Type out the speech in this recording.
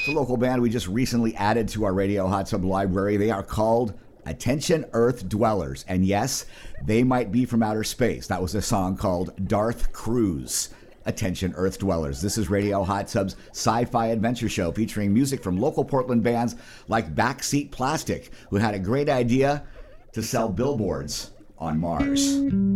It's a local band we just recently added to our Radio Hot Tub library. They are called Attention Earth Dwellers. And yes, they might be from outer space. That was a song called Darth Cruise. Attention Earth Dwellers. This is Radio Hot Tub's sci-fi adventure show featuring music from local Portland bands like Backseat Plastic, who had a great idea to sell billboards on Mars.